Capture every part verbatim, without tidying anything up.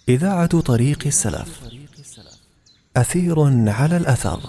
إذاعة طريق السلف. أثير على الأثر.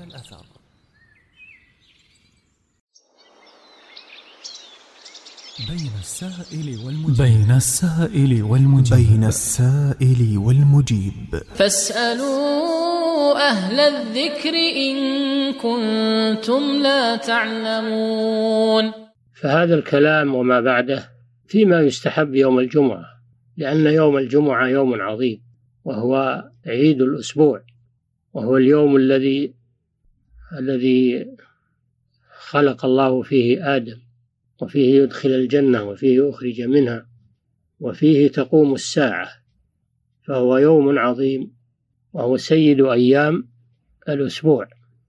بين السائل والمجيب بين السائل والمجيب بين السائل والمجيب فاسألوا أهل الذكر إن كنتم لا تعلمون. فهذا الكلام وما بعده فيما يستحب يوم الجمعة، لأن يوم الجمعة يوم عظيم، وهو عيد الأسبوع، وهو اليوم الذي الذي خلق الله فيه آدم، وفيه يدخل الجنة، وفيه يخرج منها، وفيه تقوم الساعة، فهو يوم عظيم، وهو سيد أيام الأسبوع.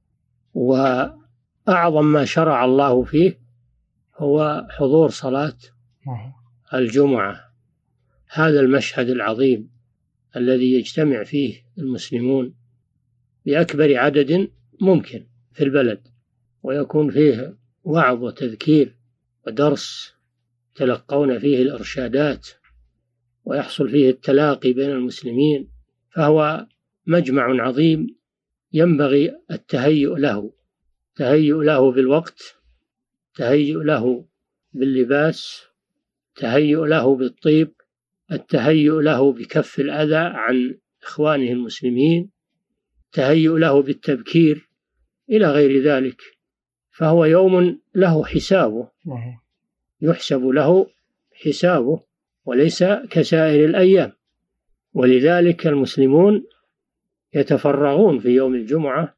وأعظم ما شرع الله فيه هو حضور صلاة الجمعة، هذا المشهد العظيم الذي يجتمع فيه المسلمون بأكبر عدد ممكن في البلد، ويكون فيه وعظ وتذكير ودرس تلقون فيه الإرشادات، ويحصل فيه التلاقي بين المسلمين، فهو مجمع عظيم ينبغي التهيؤ له، تهيؤ له بالوقت، تهيؤ له باللباس، تهيؤ له بالطيب، التهيؤ له بكف الأذى عن إخوانه المسلمين، تهيؤ له بالتبكير إلى غير ذلك. فهو يوم له حسابه، يحسب له حسابه، وليس كسائر الأيام. ولذلك المسلمون يتفرغون في يوم الجمعة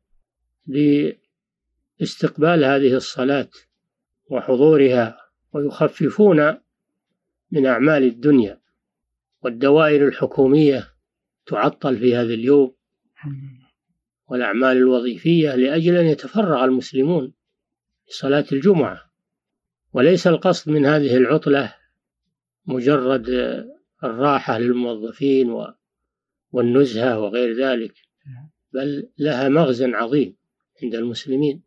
لاستقبال هذه الصلاة وحضورها، ويخففون من أعمال الدنيا، والدوائر الحكومية تعطل في هذا اليوم، والأعمال الوظيفية، لأجل أن يتفرغ المسلمون لصلاة الجمعة. وليس القصد من هذه العطلة مجرد الراحة للموظفين والنزهة وغير ذلك، بل لها مغزى عظيم عند المسلمين.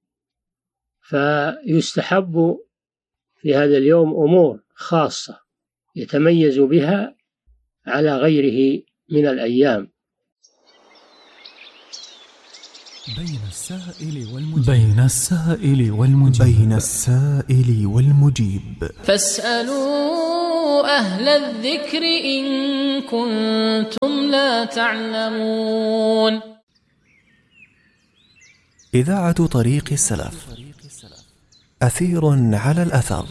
فيستحب في هذا اليوم أمور خاصة يتميز بها على غيره من الأيام. بين السائل والمجيب بين السائل والمجيب بين السائل والمجيب فاسألوا أهل الذكر إن كنتم لا تعلمون. إذاعة طريق السلف. أثير على الأثر.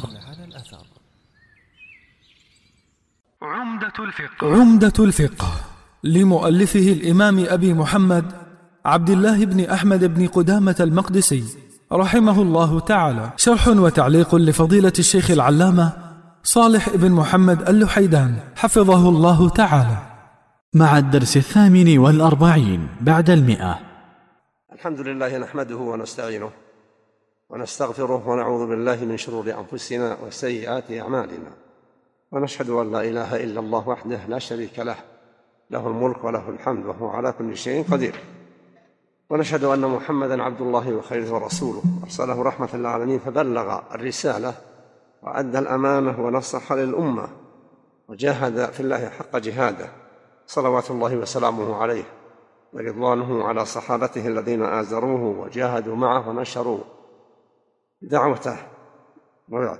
عمدة الفقه عمدة الفقه لمؤلفه الإمام أبي محمد عبد الله بن أحمد بن قدامة المقدسي رحمه الله تعالى، شرح وتعليق لفضيلة الشيخ العلامة صالح بن محمد اللحيدان حفظه الله تعالى، مع الدرس الثامن والأربعين بعد المئة. الحمد لله نحمده ونستعينه ونستغفره ونعوذ بالله من شرور أنفسنا وسيئات أعمالنا، ونشهد أن لا إله إلا الله وحده لا شريك له، له الملك وله الحمد وهو على كل شيء قدير. ونشهد أن محمدًا عبد الله وخيره ورسوله، أرسله رحمة للعالمين، فبلغ الرسالة وأدى الأمانة ونصح للأمة، وجاهد في الله حق جهاده، صلوات الله وسلامه عليه ورضوانه على صحابته الذين آزروه وجاهدوا معه ونشروا دعوته. وبعد،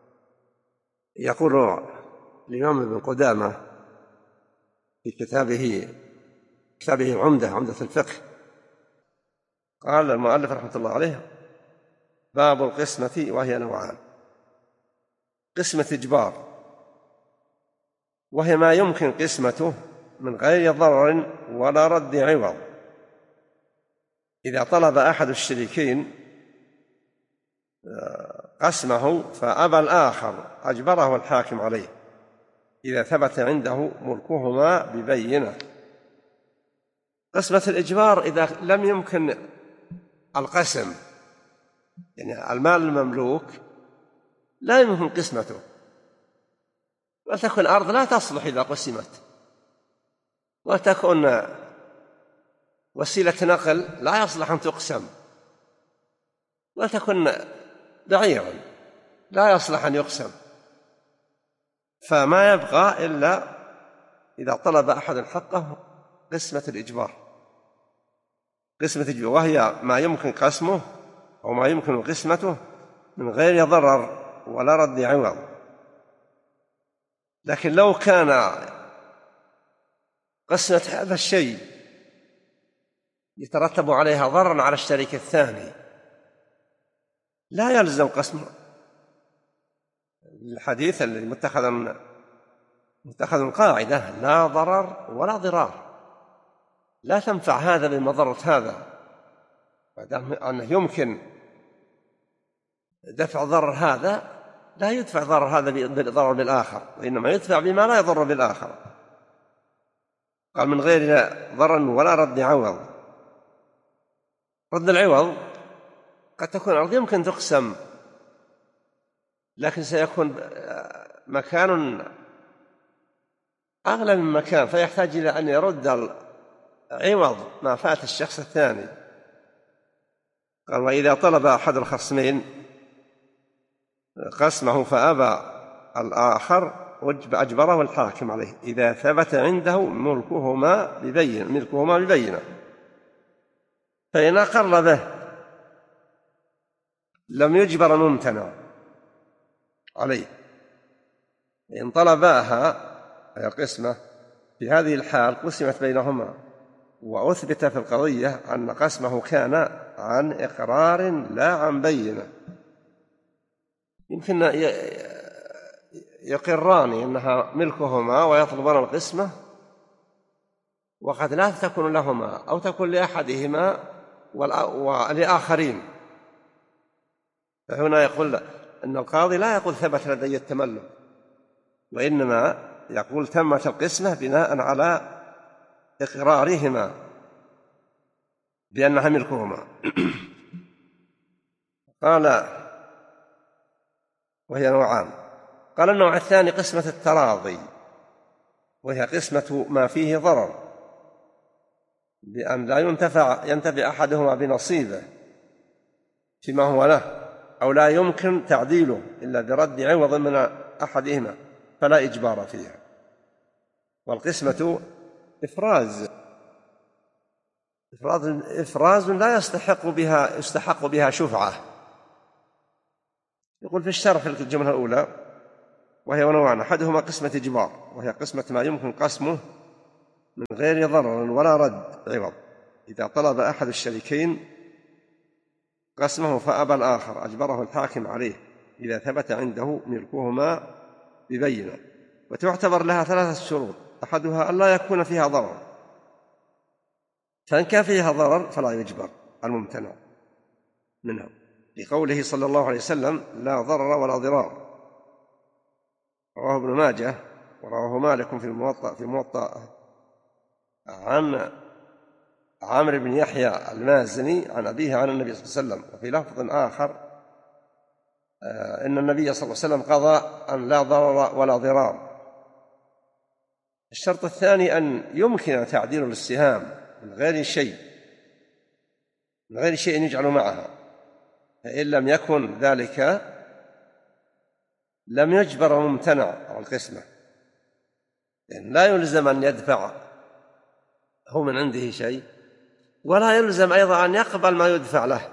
يقول الإمام ابن قدامة في كتابه كتابه عمدة عمدة الفقه، قال المؤلف رحمة الله عليه: باب القسمة، وهي نوعان: قسمة إجبار، وهي ما يمكن قسمته من غير ضرر ولا رد عوض. إذا طلب أحد الشريكين قسمه فأبى الآخر أجبره الحاكم عليه إذا ثبت عنده ملكهما ببينة. قسمة الإجبار إذا لم يمكن القسم، يعني المال المملوك لا يمكن قسمته، وتكون أرض لا تصلح إذا قسمت، وتكون وسيلة نقل لا يصلح أن تقسم، وتكون بعيرا لا يصلح أن يقسم، فما يبقى إلا إذا طلب أحد حقه قسمة الإجبار، قسمة الإجبار وهي ما يمكن قسمه أو ما يمكن قسمته من غير ضرر ولا رد عوض. لكن لو كان قسمة هذا الشيء يترتب عليها ضرر على الشريك الثاني لا يلزم قسمه. الحديث الذي متخذ متخذ قاعدة: لا ضرر ولا ضرار، لا تنفع هذا بمضرة هذا، ما دام أنه يمكن دفع ضرر هذا لا يدفع ضرر هذا بالضرر بالآخر، وإنما يدفع بما لا يضر بالآخر. قال: من غير ضرر ولا رد عوض. رد العوض قد تكون الأرض يمكن تقسم، لكن سيكون مكان أغلى من مكان، فيحتاج إلى أن يرد عوض ما فات الشخص الثاني. قال: وإذا طلب أحد الخصمين قسمه فأبى الآخر أجبره الحاكم عليه إذا ثبت عنده ملكهما ببينة ملكهما ببينة فإن أقر به لم يجبر الممتنع عليه. إن طلباها أي القسمة في هذه الحال قسمت بينهما وأثبت في القضية أن قسمه كان عن إقرار لا عن بينة. يمكن يقران أنها ملكهما ويطلبان القسمة وقد لا تكون لهما أو تكون لأحدهما ولآخرين، فهنا يقول أن القاضي لا يقول ثبت لدي التملك، وإنما يقول تمت القسمة بناء على إقرارهما بأنها ملكهما. قال: وهي نوعان. قال: النوع الثاني قسمة التراضي، وهي قسمة ما فيه ضرر بأن لا ينتفع ينتفع أحدهما بنصيبه فيما هو له، أو لا يمكن تعديله إلا برد عوض من أحدهما فلا إجبار فيها. والقسمة إفراز إفراز, إفراز لا يستحق بها يستحق بها شفعة. يقول في الشرح في الجملة الأولى: وهي نوعان، أحدهما قسمة إجبار، وهي قسمة ما يمكن قسمه من غير ضرر ولا رد عوض. إذا طلب أحد الشريكين قسمه فأبى الآخر أجبره الحاكم عليه إذا ثبت عنده ملكهما ببينة. وتعتبر لها ثلاثة شروط: أحدها أن لا يكون فيها ضرر، فإن كان فيها ضرر فلا يجبر الممتنع منها، لقوله صلى الله عليه وسلم: لا ضرر ولا ضرار. رواه ابن ماجه ورواه مالك في الموطأ في موطأ عن عمرو بن يحيى المازني عن أبيه عن النبي صلى الله عليه وسلم. وفي لفظ آخر إن النبي صلى الله عليه وسلم قضى أن لا ضرر ولا ضرار. الشرط الثاني أن يمكن تعديل السهام من غير شيء من غير شيء يجعل معها، فإن لم يكن ذلك لم يجبر الممتنع على القسمة، يعني لا يلزم أن يدفع هو من عنده شيء، ولا يلزم أيضا أن يقبل ما يدفع له،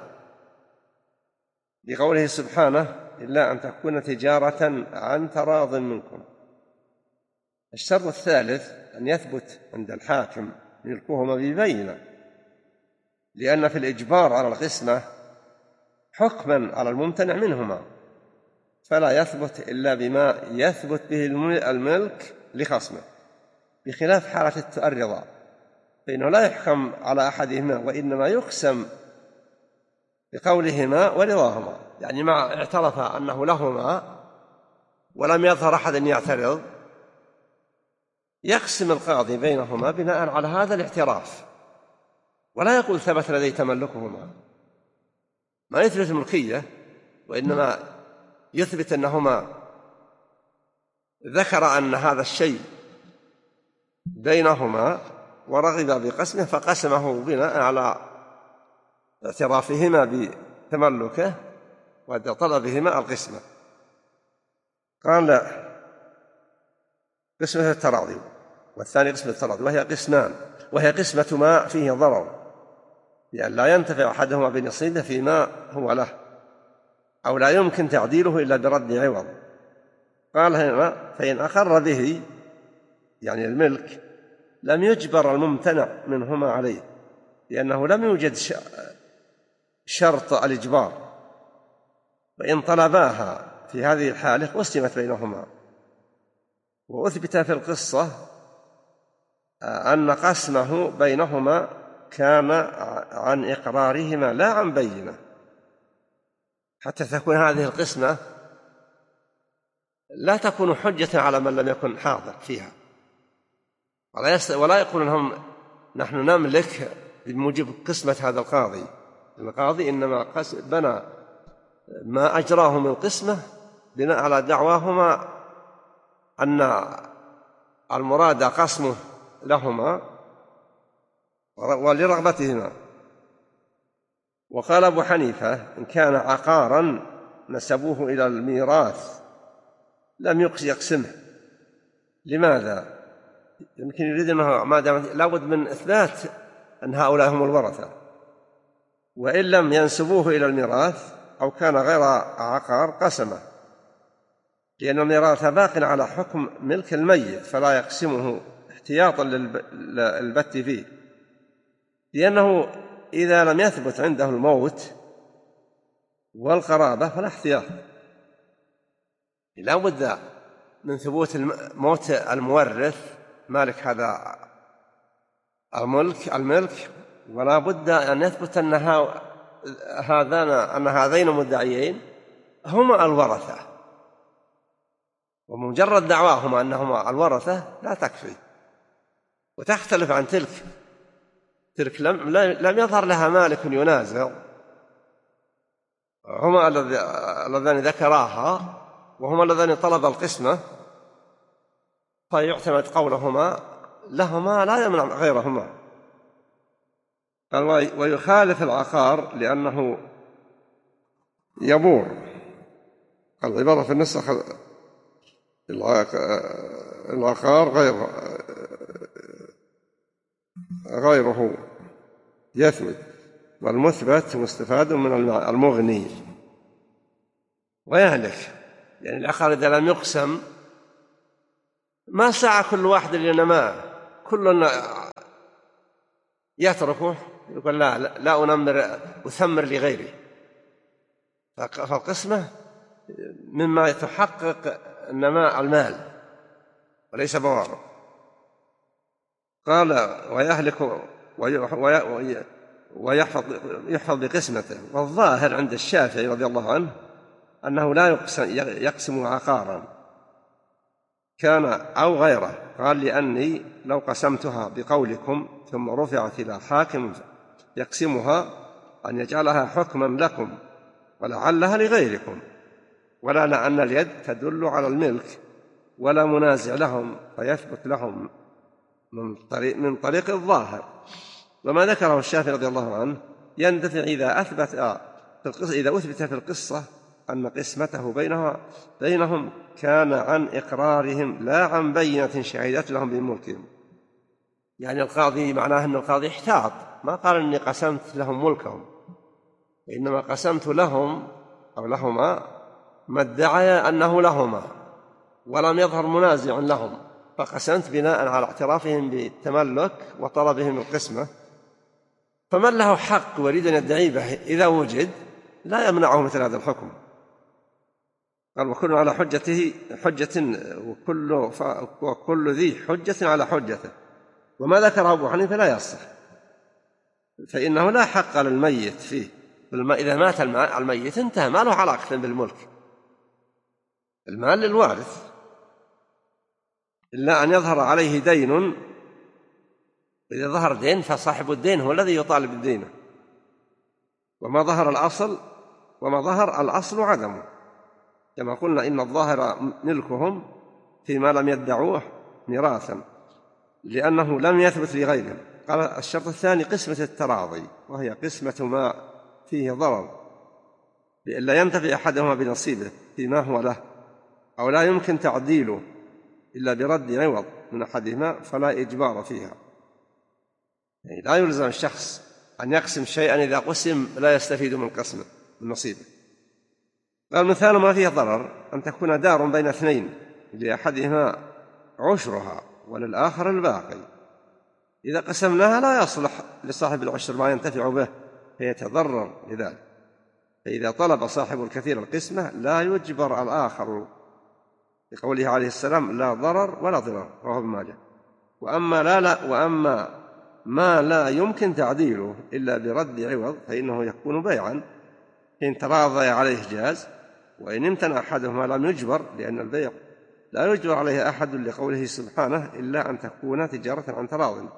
لقوله سبحانه: إلا أن تكون تجارة عن تراض منكم. الشرط الثالث أن يثبت عند الحاكم ملكهما ببينة، لأن في الإجبار على القسمة حكما على الممتنع منهما، فلا يثبت إلا بما يثبت به الملك لخصمه، بخلاف حالة الرضا فإنه لا يحكم على أحدهما وإنما يقسم بقولهما ورضاهما، يعني مع اعترف أنه لهما ولم يظهر أحد يعترض يقسم القاضي بينهما بناء على هذا الاعتراف، ولا يقول ثبت لدي تملكهما، ما يثبت الملكية، وإنما يثبت أنهما ذكر أن هذا الشيء بينهما ورغب بقسمه فقسمه بناء على اعترافهما بتملكه وطلبهما القسمة. قال: قسمة التراضي، والثاني قسمة التراضي، وهي قسمان، وهي قسمة ما فيه ضرر، لأن لا ينتفع أحدهما بنصيبه فيما هو له، أو لا يمكن تعديله إلا برد عوض. قال هنا: فإن أقر به، يعني الملك، لم يجبر الممتنع منهما عليه، لأنه لم يوجد شرط الإجبار، وإن طلباها في هذه الحالة قسمت بينهما. وأثبت في القصة أن قسمه بينهما كان عن إقرارهما لا عن بينة، حتى تكون هذه القسمة لا تكون حجة على من لم يكن حاضر فيها، ولا يقول لهم نحن نملك بموجب قسمة هذا القاضي. القاضي إنما بنى ما أجراه من قسمة بناء على دعواهما أن المراد قسمه لهما ولرغبتهما. وقال أبو حنيفة: إن كان عقارا نسبوه إلى الميراث لم يقسمه. لماذا؟ يمكن يريد أنه ما دام لابد من إثبات أن هؤلاء هم الورثة، وإن لم ينسبوه إلى الميراث أو كان غير عقار قسمه، لأن الميراث باق على حكم ملك الميت، فلا يقسمه احتياطا للبت فيه، لأنه إذا لم يثبت عنده الموت والقرابة فلا احتياط. لا بد من ثبوت موت المورث مالك هذا الملك الملك ولا بد أن يثبت أن هذان أن هذين المدعيين هما الورثة، ومجرد دعواهما أنهما الورثة لا تكفي، وتختلف عن تلك تلك لم, لم يظهر لها مالك ينازع، هما اللذان ذكراها وهما اللذان طلب القسمة، فيعتمد قولهما لهما لا يمنع غيرهما. قال: ويخالف العقار لأنه يبور. العبارة في النسخ: العقار غير غيره يثبت، والمثبت مستفاد من المغني ويهلك. يعني العقار إذا لم يقسم ما سعى كل واحد لنماء، كل يتركه يقول لا لا أنمر أثمر لغيري. فالقسمة مما يتحقق نماء المال وليس بواره. قال: ويهلك ويحفظ يحفظ بقسمته. والظاهر عند الشافعي رضي الله عنه أنه لا يقسم عقارا كان أو غيره. قال: لأني لو قسمتها بقولكم ثم رفعت إلى حاكم يقسمها أن يجعلها حكما لكم ولعلها لغيركم، ولا أن اليد تدل على الملك ولا منازع لهم، فيثبت لهم من طريق, من طريق الظاهر. وما ذكره الشافعي رضي الله عنه يندفع إذا أثبت في القصة إذا أثبت في القصة أن قسمته بينها بينهم كان عن إقرارهم لا عن بينة شهدت لهم بملكهم. يعني القاضي معناه أن القاضي احتاط، ما قال أني قسمت لهم ملكهم، وإنما قسمت لهم أو لهما ما ادعي أنه لهما ولم يظهر منازع لهم، فقسمت بناء على اعترافهم بالتملك وطلبهم القسمة. فمن له حق ويريد أن يدعي به إذا وجد لا يمنعه مثل هذا الحكم. قال: وكل على حجته حجة وكل, وكل ذي حجة على حجته. وما ذكره أبو حنيفة لا يصح، فإنه لا حق للميت فيه. إذا مات الميت انتهى، ما له علاقة بالملك، المال للوارث، إلا أن يظهر عليه دين. إذا ظهر دين فصاحب الدين هو الذي يطالب الدين. وما ظهر الأصل وما ظهر الأصل عدمه، كما قلنا إن الظاهر ملكهم فيما لم يدعوه ميراثا لأنه لم يثبت لغيرهم. قال: الشرط الثاني قسمة التراضي، وهي قسمة ما فيه ضرر، لئلا ينتفع أحدهما بنصيبه فيما هو له، أو لا يمكن تعديله إلا برد عوض. من أحدهما فلا إجبار فيها، يعني لا يلزم الشخص أن يقسم شيئا إذا قسم لا يستفيد من قسمه من نصيبه. المثال ما فيه ضرر أن تكون دار بين اثنين لأحدهما عشرها وللآخر الباقي، إذا قسمناها لا يصلح لصاحب العشر ما ينتفع به فيتضرر لذلك، فإذا طلب صاحب الكثير القسمة لا يجبر الآخر، لقوله عليه السلام لا ضرر ولا ضرر، رواه ابن ماجه. وأما, لا لا وأما ما لا يمكن تعديله إلا برد عوض فإنه يكون بيعا، إن تراضي عليه جاز، وإن امتنع أحدهما لم يجبر، لأن البيع لا يجبر عليه أحد لقوله سبحانه إلا أن تكون تجارة عن تراض.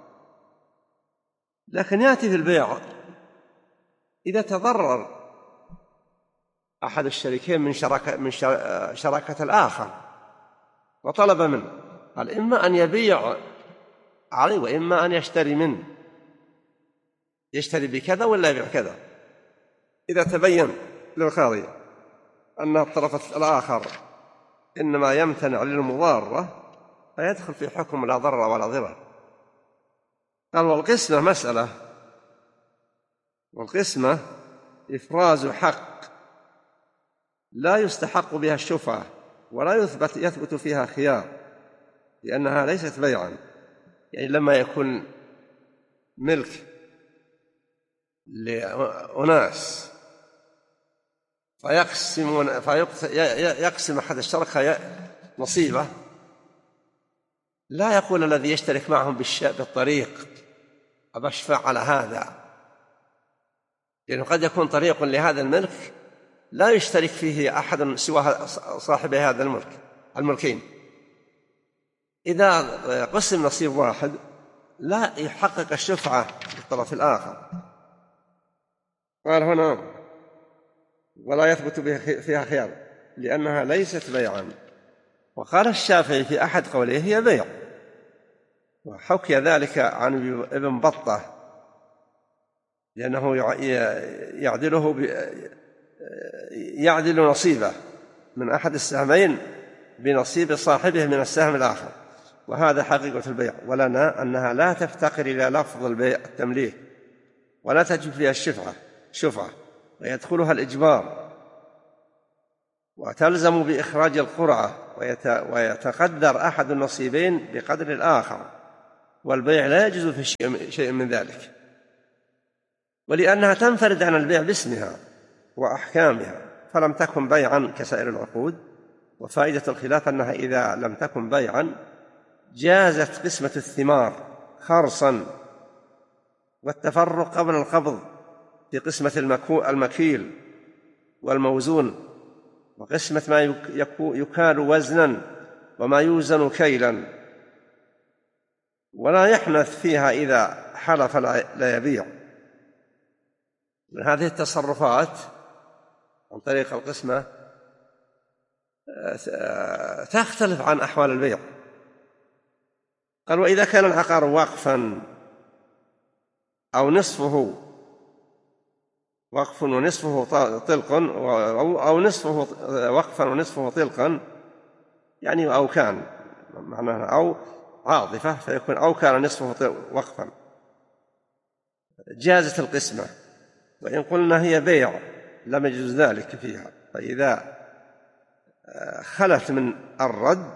لكن يأتي في البيع إذا تضرر أحد الشريكين من شراكة, من شراكة الآخر وطلب منه، قال إما أن يبيع عليه وإما أن يشتري منه، يشتري بكذا ولا يبيع كذا. إذا تبين للقاضي أن الطرف الآخر إنما يمتنع للمضارة فيدخل في حكم لا ضرر ولا ضرر. قال والقسمة مسألة، والقسمة إفراز حق لا يستحق بها الشفعة ولا يثبت يثبت فيها خيار، لأنها ليست بيعا. يعني لما يكون ملك لأناس فيقسم فيقسم أحد الشركاء نصيبه، لا يقول الذي يشترك معهم بالطريق أبشفع على هذا، لأنه قد يكون طريق لهذا الملك لا يشترك فيه أحد سوى صاحب هذا الملك الملكين. إذا قسم نصيب واحد لا يحقق الشفعة للطرف الآخر. قال هنا ولا يثبت فيها خيار لأنها ليست بيعا. وقال الشافعي في أحد قوله هي بيع، وحكي ذلك عن ابن بطة لأنه يعدله يعدل نصيبه من أحد السهمين بنصيب صاحبه من السهم الآخر، وهذا حقيقة البيع. ولنا أنها لا تفتقر إلى لفظ البيع التمليك ولا تجب فيها الشفعة شفعة ويدخلها الإجبار، وتلزم بإخراج القرعة ويتقدر أحد النصيبين بقدر الآخر، والبيع لا يجوز في شيء من ذلك، ولأنها تنفرد عن البيع باسمها وأحكامها فلم تكن بيعا كسائر العقود. وفائدة الخلاف أنها إذا لم تكن بيعا جازت قسمة الثمار خرصا والتفرق قبل القبض في قسمة المكيل والموزون، وقسمة ما يكال وزنا وما يوزن كيلا، ولا يحنث فيها إذا حلف لا يبيع. من هذه التصرفات عن طريق القسمة تختلف عن أحوال البيع. قال وإذا كان العقار وقفا أو نصفه وقف ونصفه طلق أو نصفه وقفا ونصفه طلقا، يعني أو كان معناها أو عاطفة فيكون أو كان نصفه وقفا، جازت القسمة. وإن قلنا هي بيع لم يجوز ذلك فيها، فإذا خلت من الرد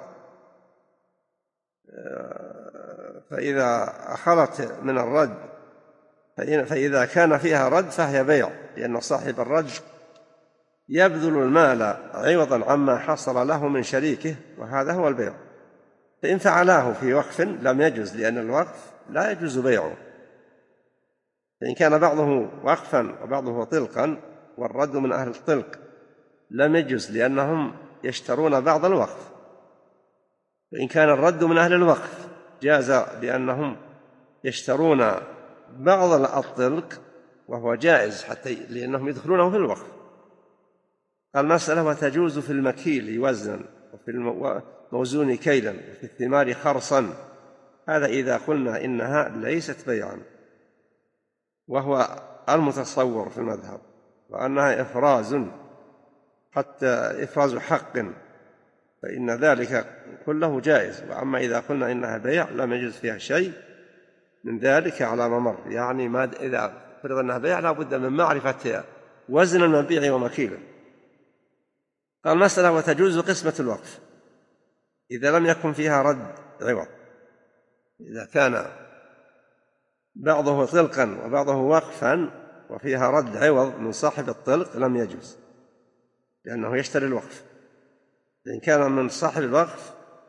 فإذا خلت من الرد فإذا كان فيها رد فهي بيع، لأن صاحب الرد يبذل المال عوضا عما حصل له من شريكه، وهذا هو البيع. فإن فعلاه في وقف لم يجوز، لأن الوقف لا يجوز بيعه. فإن كان بعضه وقفا وبعضه طلقا والرد من أهل الطلق لم يجوز، لأنهم يشترون بعض الوقف. فإن كان الرد من أهل الوقف جاز، لأنهم يشترون بعض الطلق وهو جائز حتى لأنهم يدخلونه في الوقف. المسألة وتجوز في المكيل وزنا وفي الموزون كيلا وفي الثمار خرصا، هذا إذا قلنا إنها ليست بيعا، وهو المتصور في المذهب، وأنها إفراز حتى إفراز حق فإن ذلك كله جائز. وأما إذا قلنا إنها بيع لم يجوز فيها شيء من ذلك على ممر، يعني ما إذا فرض أنها بيع لا بد من معرفة وزن المبيع ومكيله. قال مسألة وتجوز قسمة الوقف إذا لم يكن فيها رد عوض. إذا كان بعضه طلقا وبعضه وقفا وفيها رد عوض من صاحب الطلق لم يجوز، لأنه يشتري الوقف. إن كان من صاحب الوقف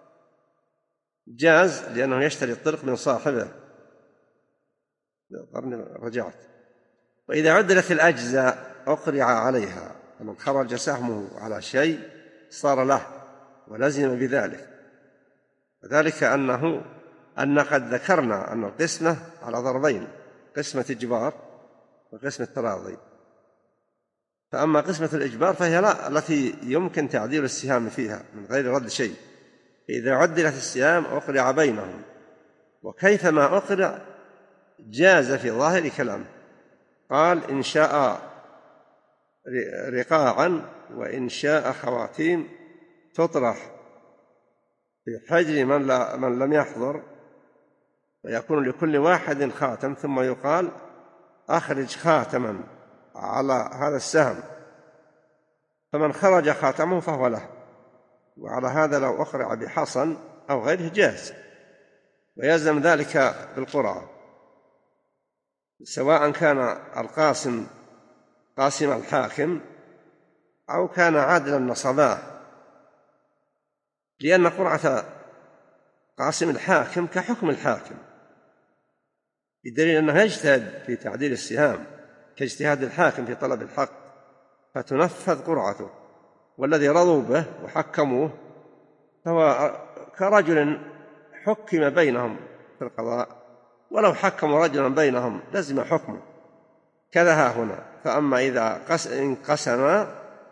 جاز، لأنه يشتري الطلق من صاحبه. رجعت. وإذا عدلت الأجزاء أقرع عليها، فمن خرج سهمه على شيء صار له ولزم بذلك. وذلك أنه أن قد ذكرنا أن القسمة على ضربين، قسمة إجبار وقسمة تراضي. فأما قسمة الإجبار فهي لا التي يمكن تعديل السهام فيها من غير رد شيء. إذا عدلت السهام أقرع بينهم، وكيفما أقرع جاز في ظاهر كلامه. قال إن شاء رقاعا وإن شاء خواتيم تطرح في حجر من, لا من لم يحضر، ويكون لكل واحد خاتم، ثم يقال أخرج خاتما على هذا السهم، فمن خرج خاتمه فهو له. وعلى هذا لو أقرع بحصن أو غيره جاز، ويلزم ذلك بالقرعة، سواء كان القاسم قاسم الحاكم أو كان عادلا نصباه، لأن قرعة قاسم الحاكم كحكم الحاكم، بدليل أنه يجتهد في تعديل السهام كاجتهاد الحاكم في طلب الحق، فتنفذ قرعته. والذي رضوا به وحكموه فهو كرجل حكم بينهم في القضاء، ولو حكموا رجلا بينهم لزم حكمه. كذا ها هنا. فأما إذا انقسما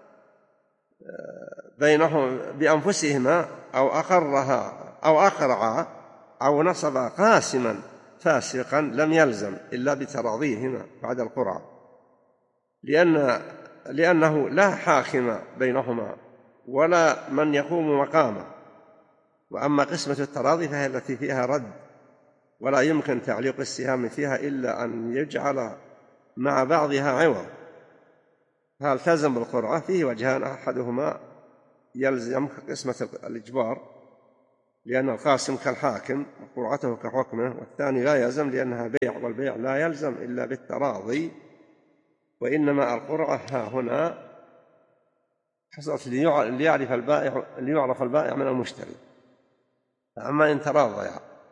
بينهم بأنفسهما أو أقرها أو أقرعا أو نصب قاسما فاسقا لم يلزم إلا بتراضيهما بعد القرعة، لأن لأنه لا حاكم بينهما ولا من يقوم مقامه. وأما قسمة التراضي فهي التي فيها رد، ولا يمكن تعليق السهام فيها إلا أن يجعل مع بعضها عوض. هل تلزم بالقرعة؟ فيه وجهان، أحدهما يلزم قسمة الإجبار لأن القاسم كالحاكم وقرعته كحكمه، والثاني لا يلزم لأنها بيع، والبيع لا يلزم إلا بالتراضي، وإنما القرعة ها هنا حصلت ليعرف البائع ليعرف البائع من المشتري. أما إن تراضيا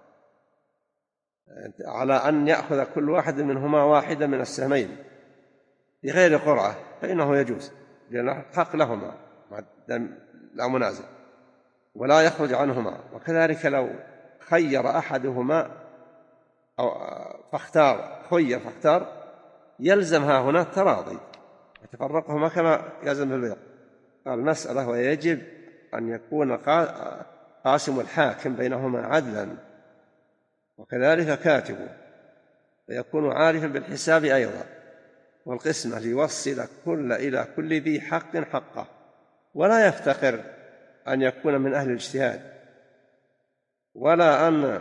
على أن يأخذ كل واحد منهما واحدا من السهمين بغير قرعة فإنه يجوز، لأن الحق لهما لا منازع ولا يخرج عنهما. وكذلك لو خير أحدهما أو فاختار خير فاختار يلزم ها هنا التراضي وتفرقهما كما يلزم في البيع. المسألة ويجب أن يكون قاسم الحاكم بينهما عدلا، وكذلك كاتبه، فيكون عارفا بالحساب أيضا، والقسمة ليوصل كل إلى كل ذي حق حقه، ولا يفتقر أن يكون من أهل الاجتهاد، ولا أن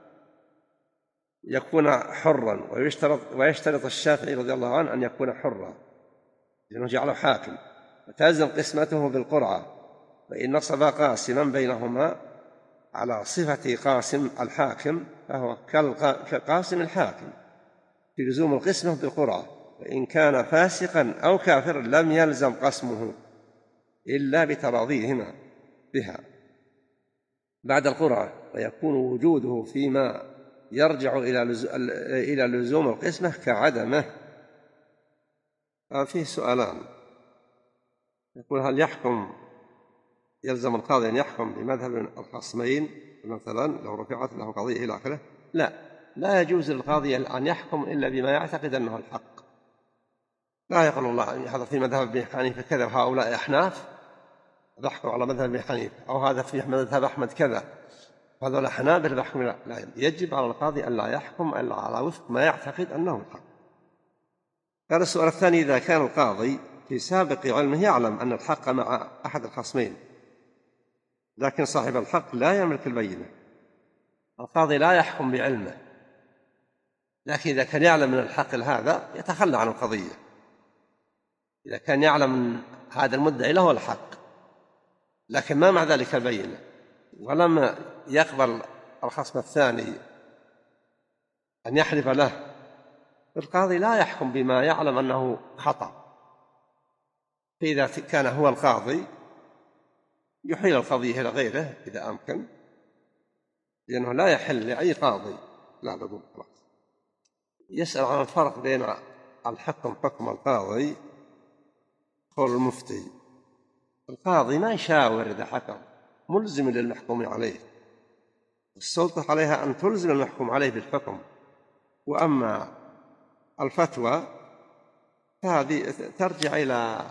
يكون حرا. ويشترط, ويشترط الشافعي رضي الله عنه أن يكون حرا لأنه جعله حاكم، وتلزم قسمته بالقرعة. فإن نصب قاسما بينهما على صفة قاسم الحاكم فهو كقاسم الحاكم في لزوم القسمة بالقرعة. وإن كان فاسقا أو كافرا لم يلزم قسمه إلا بتراضيهما بها بعد القرعة، ويكون وجوده فيما يرجع إلى لزوم القسمة كعدمه. فيه سؤالان، يقول هل يحكم يلزم القاضي أن يحكم بمذهب الخصمين مثلا لو رفعت له قضية إلى آخره؟ لا، لا يجوز للقاضي أن يحكم إلا بما يعتقد أنه الحق. لا يقول الله هذا في مذهب ابن حنيفة كذا وهؤلاء أحناف بحكم على مذهب ابن حنيفة، أو هذا في مذهب أحمد كذا وهذا الحنابلة بحكم. لا. لا، يجب على القاضي أن لا يحكم إلا على وفق ما يعتقد أنه الحق. قال السؤال الثاني، إذا كان القاضي في سابق علمه يعلم أن الحق مع أحد الخصمين لكن صاحب الحق لا يملك البينة. القاضي لا يحكم بعلمه، لكن إذا كان يعلم من الحق هذا يتخلى عن القضية. إذا كان يعلم من هذا المدعي له الحق لكن ما مع ذلك البينة، ولم يقبل الخصم الثاني أن يحلف له، القاضي لا يحكم بما يعلم أنه خطأ. فإذا كان هو القاضي يحيل القضية إلى غيره إذا أمكن، لأنه لا يحل لأي قاضي. لا بقول خلاص. يسأل عن الفرق بين الحكم حكم القاضي قول المفتي. القاضي ما يشاور إذا حكم، ملزم للمحكوم عليه، السلطة عليها أن تلزم المحكوم عليه بالحكم. وأما الفتوى فهذه ترجع إلى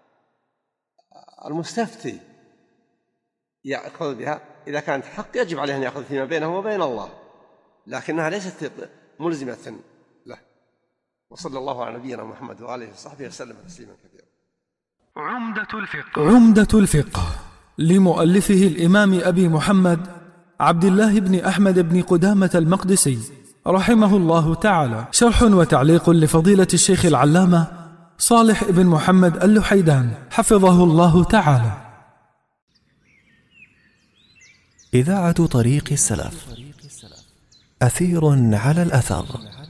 المستفتي يأخذ بها، إذا كانت حق يجب عليه أن يأخذ فيما بينه وبين الله، لكنها ليست ملزمة له. وصلى الله على نبينا محمد وآله وصحبه وسلم تسليما كثيرا. عمدة الفقه عمدة الفقه لمؤلفه الإمام أبي محمد عبد الله بن أحمد بن قدامة المقدسي رحمه الله تعالى، شرح وتعليق لفضيلة الشيخ العلامة صالح بن محمد اللحيدان حفظه الله تعالى. إذاعة طريق السلف، أثير على الأثر.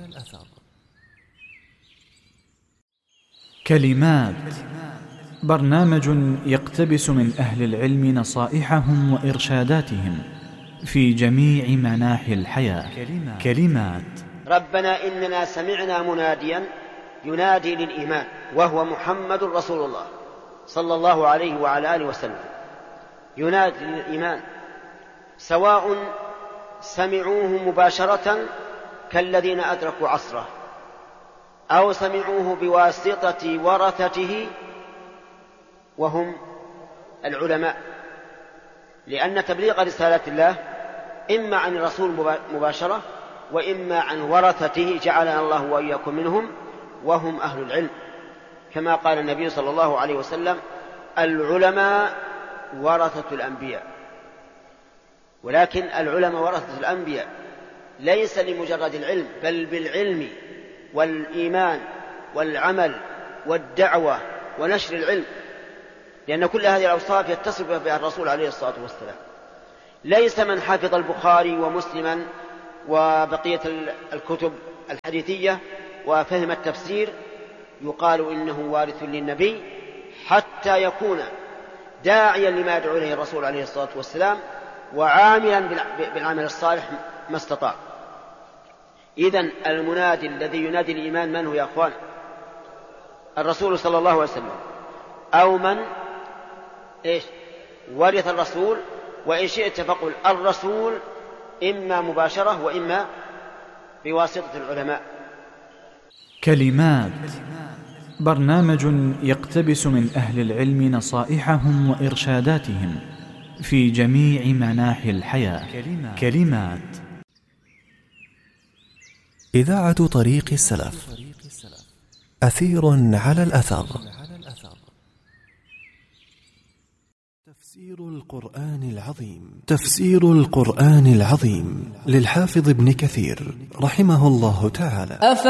كلمات، برنامج يقتبس من أهل العلم نصائحهم وإرشاداتهم في جميع مناحي الحياة. كلمات, كلمات ربنا إننا سمعنا مناديا ينادي للإيمان وهو محمد رسول الله صلى الله عليه وعلى آله وسلم، ينادي للإيمان، سواء سمعوه مباشرة كالذين أدركوا عصره أو سمعوه بواسطة ورثته وهم العلماء، لأن تبليغ رسالة الله إما عن الرسول مباشرة وإما عن ورثته جعلنا الله وإياكم منهم وهم أهل العلم، كما قال النبي صلى الله عليه وسلم: العلماء ورثة الأنبياء. ولكن العلماء ورثة الأنبياء ليس لمجرد العلم، بل بالعلم والإيمان والعمل والدعوة ونشر العلم، لأن كل هذه الأوصاف يتصف بها الرسول عليه الصلاة والسلام. ليس من حفظ البخاري ومسلما وبقية الكتب الحديثية وفهم التفسير يقال إنه وارث للنبي حتى يكون داعيا لما يدعو إليه الرسول عليه الصلاة والسلام وعاملا بالعمل الصالح ما استطاع. إذن المنادي الذي ينادي الإيمان من هو يا أخوان؟ الرسول صلى الله عليه وسلم، أو من إيش ورث الرسول، وإن شئت فقل الرسول إما مباشرة وإما بواسطة العلماء. كلمات، برنامج يقتبس من أهل العلم نصائحهم وإرشاداتهم في جميع مناحي الحياة. كلمات, كلمات. إذاعة طريق السلف، أثير على الأثر. تفسير القرآن العظيم تفسير القرآن العظيم للحافظ ابن كثير رحمه الله تعالى.